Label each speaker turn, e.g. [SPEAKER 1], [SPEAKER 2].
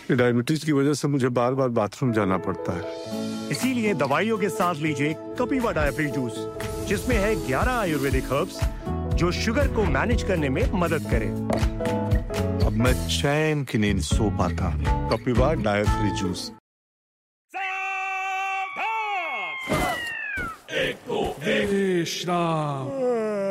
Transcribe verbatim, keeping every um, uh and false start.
[SPEAKER 1] Diabetes की वजह से मुझे बार बार बाथरूम जाना पड़ता है।
[SPEAKER 2] इसीलिए दवाइयों के साथ लीजिए कपिवा डायबिटीज जूस, जिसमें है ग्यारह आयुर्वेदिक हर्ब्स जो शुगर को मैनेज करने में मदद करे।
[SPEAKER 1] अब मैं चैन की नींद सो पाता हूँ। Kapiva diabetes juice.
[SPEAKER 3] एक तो विश्राम